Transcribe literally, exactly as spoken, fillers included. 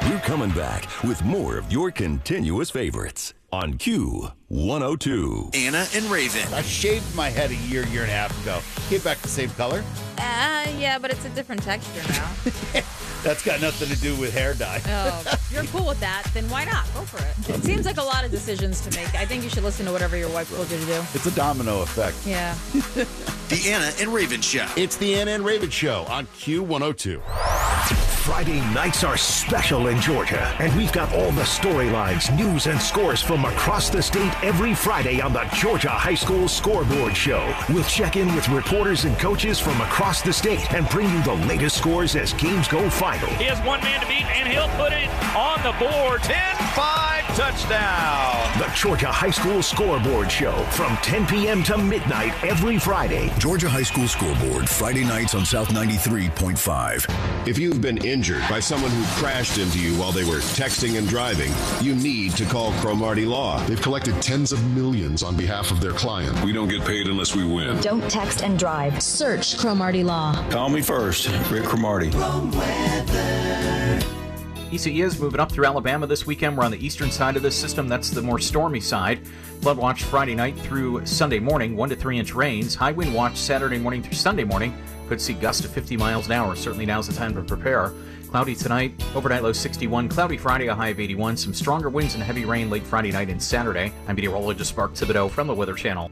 We're coming back with more of your continuous favorites on Q one oh two. Anna and Raven. I shaved my head a year, year and a half ago. Get back the same color. Uh, yeah, but it's a different texture now. That's got nothing to do with hair dye. Oh, if you're cool with that, then why not? Go for it. It seems like a lot of decisions to make. I think you should listen to whatever your wife told you to do. It's a domino effect. Yeah. The Anna and Raven Show. It's the Anna and Raven Show on Q one oh two. Friday nights are special in Georgia, and we've got all the storylines, news, and scores from across the state every Friday on the Georgia High School Scoreboard Show. We'll check in with reporters and coaches from across the state and bring you the latest scores as games go final. He has one man to beat, and he'll put it on the board. ten five touchdown. The Georgia High School Scoreboard Show from ten p.m. to midnight every Friday. Georgia High School Scoreboard, Friday nights on South ninety-three point five. If you've been injured by someone who crashed into you while they were texting and driving, you need to call Cromartie Law. They've collected tens of millions on behalf of their client. We don't get paid unless we win. Don't text and drive. Search Cromartie Law. Call me first, Rick Cromartie. E C E is moving up through Alabama this weekend. We're on the eastern side of this system. That's the more stormy side. Flood watch Friday night through Sunday morning, one to three inch rains. High wind watch Saturday morning through Sunday morning. Could see gusts of fifty miles an hour. Certainly now's the time to prepare. Cloudy tonight, overnight low sixty-one. Cloudy Friday, a high of eighty-one. Some stronger winds and heavy rain late Friday night and Saturday. I'm meteorologist Mark Thibodeau from the Weather Channel.